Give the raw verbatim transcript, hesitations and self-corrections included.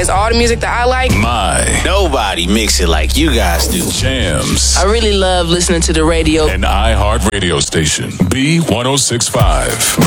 influence all the music that I like. My. Nobody mix it like you guys do. Jams. I really love listening to the radio. An iHeart radio station. B one oh six point five.